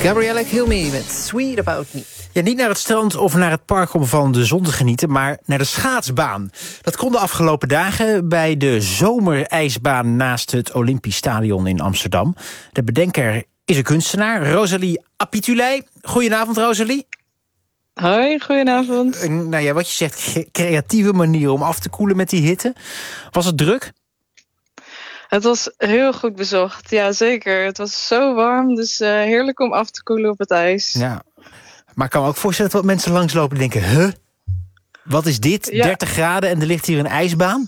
Gabriella Kill Me met Sweet About Me. Ja, niet naar het strand of naar het park om van de zon te genieten, maar naar de schaatsbaan. Dat kon de afgelopen dagen bij de zomerijsbaan naast het Olympisch Stadion in Amsterdam. De bedenker is een kunstenaar, Rosalie Apitulei. Goedenavond, Rosalie. Hoi, goedenavond. Nou ja, wat je zegt, creatieve manier om af te koelen met die hitte. Was het druk? Het was heel goed bezocht, ja zeker. Het was zo warm, dus heerlijk om af te koelen op het ijs. Ja, maar ik kan me ook voorstellen dat wat mensen langslopen en denken... Huh? Wat is dit? Ja. 30 graden en er ligt hier een ijsbaan?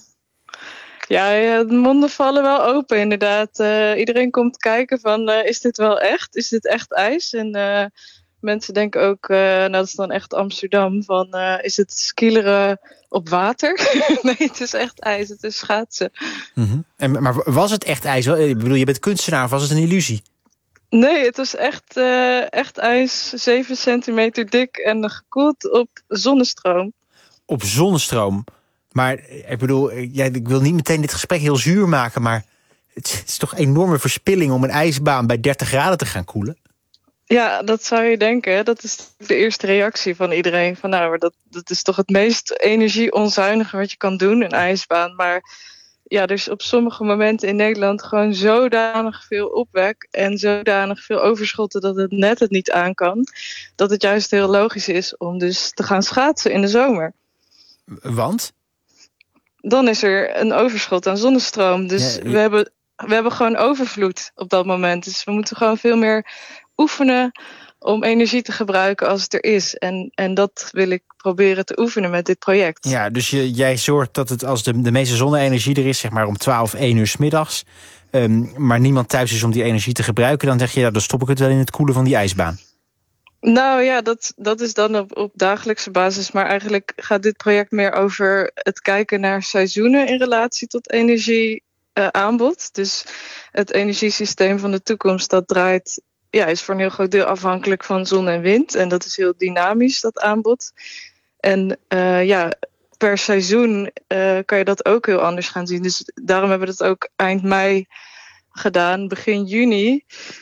Ja, de monden vallen wel open inderdaad. Iedereen komt kijken van, is dit wel echt? Is dit echt ijs? En mensen denken ook, nou dat is dan echt Amsterdam, van is het skileren op water? Nee, het is echt ijs, het is schaatsen. Maar was het echt ijs? Ik bedoel, je bent kunstenaar, of was het een illusie? Nee, het was echt ijs, 7 centimeter dik en gekoeld op zonnestroom. Op zonnestroom. Maar ik bedoel, ik wil niet meteen dit gesprek heel zuur maken, maar het is toch een enorme verspilling om een ijsbaan bij 30 graden te gaan koelen? Ja, dat zou je denken. Dat is de eerste reactie van iedereen. Van nou, dat is toch het meest energie-onzuinige wat je kan doen, een ijsbaan. Maar ja, er is op sommige momenten in Nederland gewoon zodanig veel opwek en zodanig veel overschotten dat het net het niet aan kan. Dat het juist heel logisch is om dus te gaan schaatsen in de zomer. Want? Dan is er een overschot aan zonnestroom. Dus Ja, we hebben gewoon overvloed op dat moment. Dus we moeten gewoon veel meer oefenen om energie te gebruiken als het er is. En dat wil ik proberen te oefenen met dit project. Ja, dus jij zorgt dat het als de meeste zonne-energie er is, zeg maar om 12, 1 uur 's middags, maar niemand thuis is om die energie te gebruiken, dan zeg je, ja, dan stop ik het wel in het koelen van die ijsbaan. Nou ja, dat is dan op dagelijkse basis. Maar eigenlijk gaat dit project meer over het kijken naar seizoenen in relatie tot energieaanbod. Dus het energiesysteem van de toekomst, dat draait, ja, is voor een heel groot deel afhankelijk van zon en wind. En dat is heel dynamisch, dat aanbod. En ja, per seizoen kan je dat ook heel anders gaan zien. Dus daarom hebben we dat ook eind mei gedaan, begin juni.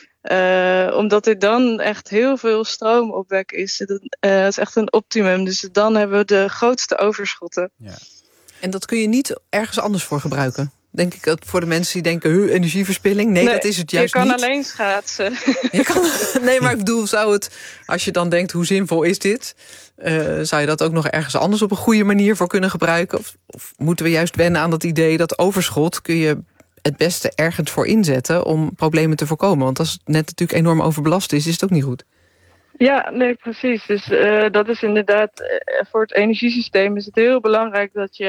Omdat er dan echt heel veel stroomopwek is. Het is echt een optimum. Dus dan hebben we de grootste overschotten. Ja. En dat kun je niet ergens anders voor gebruiken? Denk ik dat voor de mensen die denken, energieverspilling. Nee, dat is het juist niet. Je kan alleen schaatsen. Nee, maar ik bedoel, zou het, als je dan denkt, hoe zinvol is dit? Zou je dat ook nog ergens anders op een goede manier voor kunnen gebruiken? Of moeten we juist wennen aan dat idee dat overschot kun je het beste ergens voor inzetten om problemen te voorkomen? Want als het net natuurlijk enorm overbelast is het ook niet goed. Ja, nee, precies. Dus dat is inderdaad, voor het energiesysteem is het heel belangrijk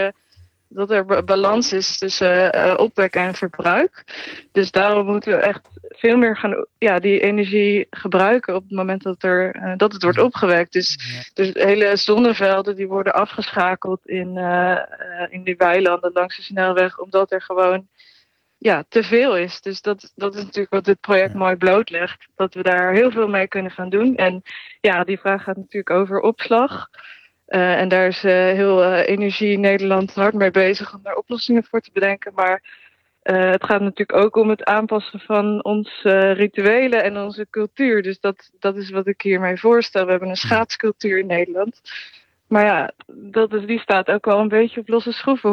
dat er balans is tussen opwek en verbruik. Dus daarom moeten we echt veel meer gaan die energie gebruiken op het moment dat het wordt opgewekt. Dus hele zonnevelden die worden afgeschakeld in die weilanden langs de snelweg, omdat er gewoon te veel is. Dus dat is natuurlijk wat dit project mooi blootlegt. Dat we daar heel veel mee kunnen gaan doen. En ja, die vraag gaat natuurlijk over opslag. En daar is heel Energie Nederland hard mee bezig om daar oplossingen voor te bedenken. Maar het gaat natuurlijk ook om het aanpassen van onze rituelen en onze cultuur. Dus dat is wat ik hiermee voorstel. We hebben een schaatscultuur in Nederland. Maar ja, die staat ook wel een beetje op losse schroeven.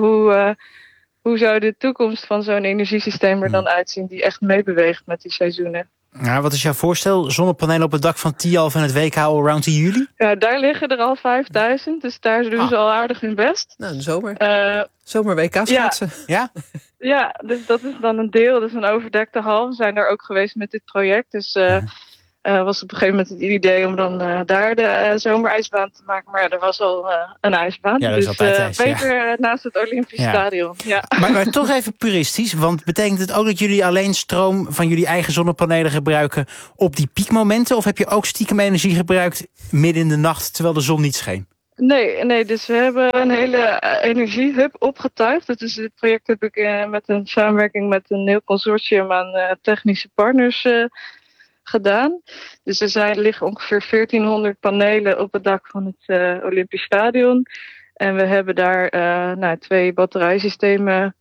Hoe zou de toekomst van zo'n energiesysteem er dan uitzien die echt meebeweegt met die seizoenen? Nou, wat is jouw voorstel? Zonnepanelen op het dak van Tialf en het WK Allround in juli? Ja, daar liggen er al 5000, dus daar doen ze al aardig hun best. Nou, de zomer WK schaatsen. Ja? Ja, dus dat is dan een deel, dat is een overdekte hal. We zijn daar ook geweest met dit project, dus was op een gegeven moment het idee om dan daar de zomerijsbaan te maken. Maar ja, er was al een ijsbaan, Ja, dus ijs, beter naast het Olympisch Stadion. Ja. Maar toch even puristisch, want betekent het ook dat jullie alleen stroom van jullie eigen zonnepanelen gebruiken op die piekmomenten? Of heb je ook stiekem energie gebruikt midden in de nacht terwijl de zon niet scheen? Nee, dus we hebben een hele energiehub opgetuigd. Dus dit project heb ik met een samenwerking met een heel consortium aan technische partners gedaan. Dus er liggen ongeveer 1400 panelen op het dak van het Olympisch Stadion. En we hebben daar 2 batterijsystemen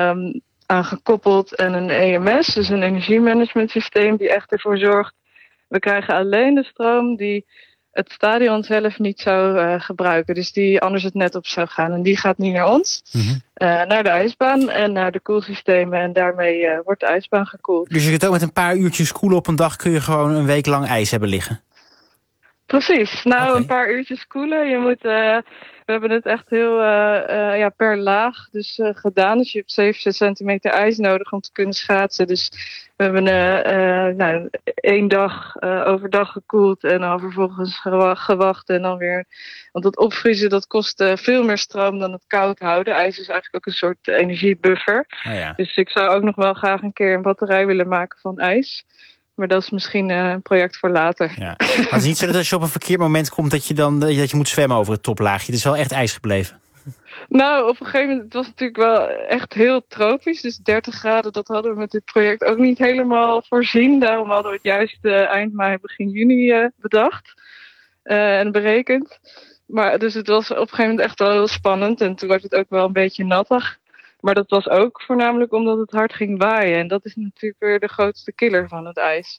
aan gekoppeld en een EMS, dus een energiemanagementsysteem die echt ervoor zorgt We krijgen alleen de stroom die het stadion zelf niet zou gebruiken. Dus die anders het net op zou gaan. En die gaat nu naar ons, naar de ijsbaan en naar de koelsystemen. En daarmee wordt de ijsbaan gekoeld. Dus je kunt ook met een paar uurtjes koelen op een dag... kun je gewoon een week lang ijs hebben liggen? Precies. Een paar uurtjes koelen. Je moet, we hebben het echt heel per laag gedaan. Dus je hebt 7 centimeter ijs nodig om te kunnen schaatsen. Dus we hebben 1 dag overdag gekoeld en dan vervolgens gewacht en dan weer. Want het opvriezen dat kost veel meer stroom dan het koud houden. IJs is eigenlijk ook een soort energiebuffer. Oh ja. Dus ik zou ook nog wel graag een keer een batterij willen maken van ijs. Maar dat is misschien een project voor later. Ja. Maar het is niet zo dat als je op een verkeerd moment komt... dat je moet zwemmen over het toplaagje. Het is wel echt ijs gebleven. Nou, op een gegeven moment, het was natuurlijk wel echt heel tropisch. Dus 30 graden, dat hadden we met dit project ook niet helemaal voorzien. Daarom hadden we het juist eind mei, begin juni bedacht en berekend. Maar dus het was op een gegeven moment echt wel heel spannend. En toen werd het ook wel een beetje nattig. Maar dat was ook voornamelijk omdat het hard ging waaien. En dat is natuurlijk weer de grootste killer van het ijs.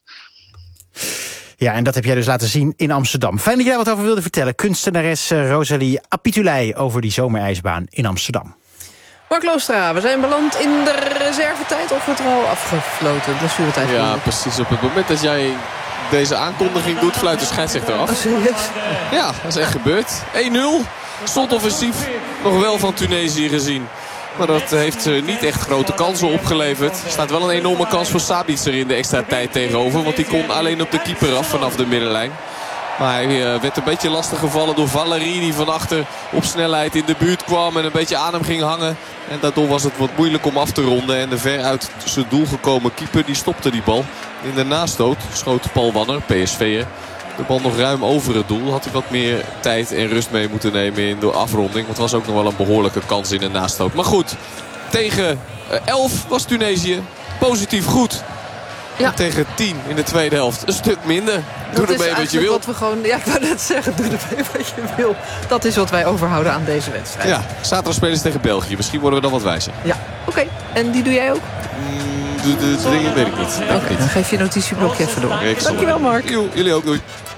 Ja, en dat heb jij dus laten zien in Amsterdam. Fijn dat jij wat over wilde vertellen. Kunstenares Rosalie Apitulei over die zomerijsbaan in Amsterdam. Mark Loostra, we zijn beland in de reservetijd of wordt er al afgefloten? Blessuretijd. Ja, precies. Op het moment dat jij deze aankondiging doet, fluit de scheidsrechter af. Oh, serieus? Ja, dat is echt gebeurd. 1-0. Slotoffensief nog wel van Tunesië gezien. Maar dat heeft niet echt grote kansen opgeleverd. Er staat wel een enorme kans voor Sabitzer in de extra tijd tegenover. Want die kon alleen op de keeper af vanaf de middenlijn. Maar hij werd een beetje lastig gevallen door Valerie. Die van achter op snelheid in de buurt kwam en een beetje aan hem ging hangen. En daardoor was het wat moeilijk om af te ronden. En de ver uit zijn doel gekomen keeper die stopte die bal. In de nastoot schoot Paul Wanner, PSV'er, de bal nog ruim over het doel. Had hij wat meer tijd en rust mee moeten nemen in de afronding. Want het was ook nog wel een behoorlijke kans in de nastoot. Maar goed, tegen 11 was Tunesië positief goed. Ja. En tegen 10 in de tweede helft een stuk minder. Doe ermee wat je wil. Wat we gewoon, ja, ik wou net zeggen, doe ermee wat je wil. Dat is wat wij overhouden aan deze wedstrijd. Ja, zaterdag spelen ze tegen België. Misschien worden we dan wat wijzer. Ja, oké. En die doe jij ook? De dingen weet ik niet. Oké, dan geef je notitieblokje even door. Dankjewel Dankjewel, Mark. Jullie ook, doei.